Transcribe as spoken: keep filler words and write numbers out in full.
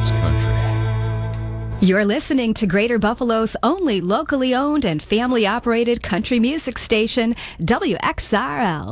That's country. You're listening to Greater Buffalo's only locally owned and family-operated country music station, W X R L.